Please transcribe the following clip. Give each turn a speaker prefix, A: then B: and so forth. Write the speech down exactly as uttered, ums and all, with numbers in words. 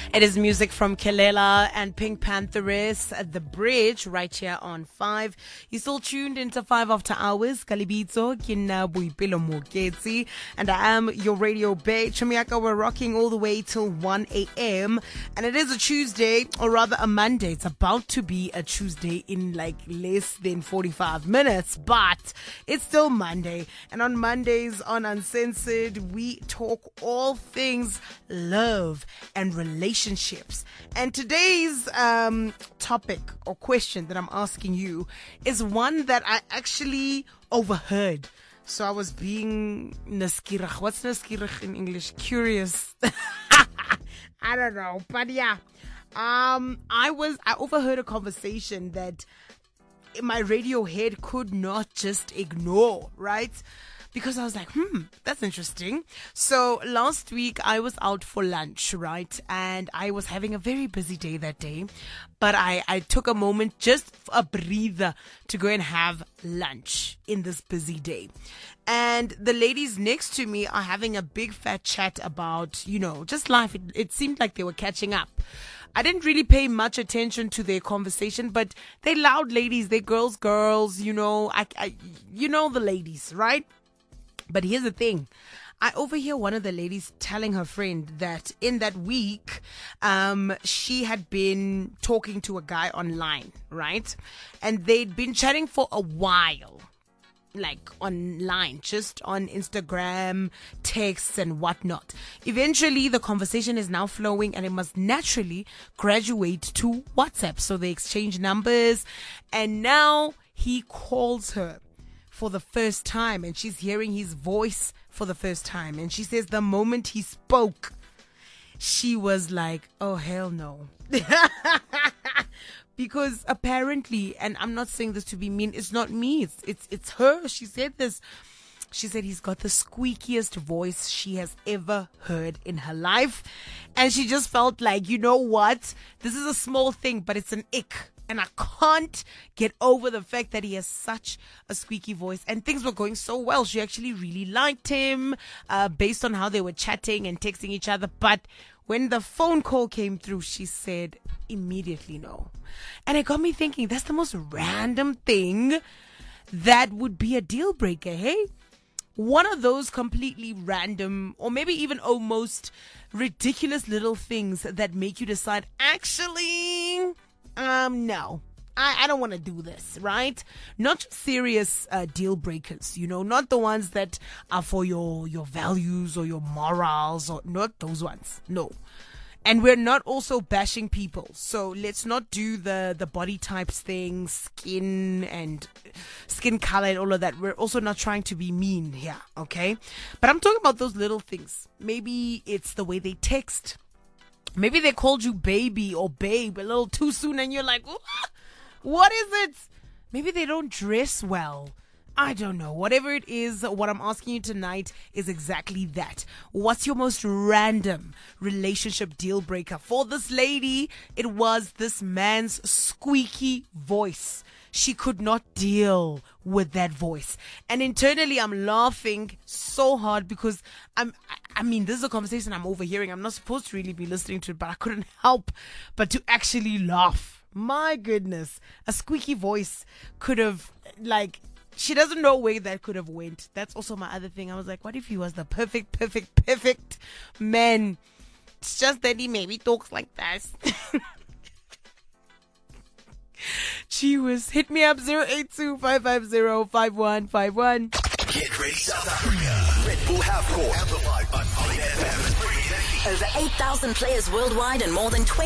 A: It is music from Kelela and Pink Pantheress at The Bridge right here on five. You're still tuned into five After Hours. Kalibito, Kina Buipilo Moketsi. And I am your radio bae. Chamiaka, we're rocking all the way till one a.m. And it is a Tuesday, or rather a Monday. It's about to be a Tuesday in like less than forty-five minutes. But it's still Monday. And on Mondays on Uncensored, we talk all things love and relationships. And today's um, topic or question that I'm asking you is one that I actually overheard. So I was being naskirach. What's naskirach in English? Curious. I don't know. But yeah, um, I was, I overheard a conversation that my radio head could not just ignore, right? Because I was like, hmm, that's interesting. So last week I was out for lunch, right? And I was having a very busy day that day. But I, I took a moment, just a breather, to go and have lunch in this busy day. And the ladies next to me are having a big fat chat about, you know, just life. It, it seemed like they were catching up. I didn't really pay much attention to their conversation, but they're loud ladies. They're girls, girls, you know, I, I, you know the ladies, right? But here's the thing. I overhear one of the ladies telling her friend that in that week, um, she had been talking to a guy online, right? And they'd been chatting for a while, like online, just on Instagram, texts and whatnot. Eventually, the conversation is now flowing and it must naturally graduate to WhatsApp. So they exchange numbers and now he calls her for the first time and she's hearing his voice for the first time. And she says the moment he spoke, she was like, oh, hell no. Because apparently, and I'm not saying this to be mean, it's not me, it's, it's, it's her. She said this. She said he's got the squeakiest voice she has ever heard in her life. And she just felt like, you know what? This is a small thing, but it's an ick. And I can't get over the fact that he has such a squeaky voice. And things were going so well. She actually really liked him uh, based on how they were chatting and texting each other. But when the phone call came through, she said immediately no. And it got me thinking, that's the most random thing that would be a deal breaker, hey? One of those completely random or maybe even almost ridiculous little things that make you decide, actually... Um, no, I, I don't want to do this, right? Not just serious uh, deal breakers, you know, not the ones that are for your, your values or your morals or not those ones. No. And we're not also bashing people. So let's not do the, the body types thing, skin and skin color and all of that. We're also not trying to be mean here, okay? But I'm talking about those little things. Maybe it's the way they text. Maybe they called you baby or babe a little too soon and you're like, what is it? Maybe they don't dress well. I don't know. Whatever it is, what I'm asking you tonight is exactly that. What's your most random relationship deal breaker? For this lady, it was this man's squeaky voice. She could not deal with that voice. And internally, I'm laughing so hard because I'm, I mean, this is a conversation I'm overhearing. I'm not supposed to really be listening to it, but I couldn't help but to actually laugh. My goodness. A squeaky voice could have, like, she doesn't know where that could have went. That's also my other thing. I was like, what if he was the perfect, perfect, perfect man? It's just that he maybe talks like that. She was hit me up zero eight two, five five zero, five one five one.
B: Get ready, South Africa. Red Bull Half Court amplified by Five F M.
C: Over eight thousand players worldwide and more than twenty